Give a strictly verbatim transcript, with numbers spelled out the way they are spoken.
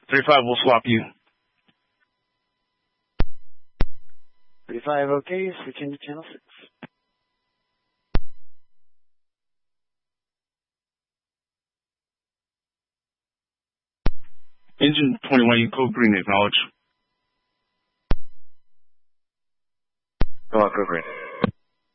thirty-five, we'll swap you. thirty-five, okay, switching to channel six. Engine twenty-one, you code green, acknowledge. Go on, code green.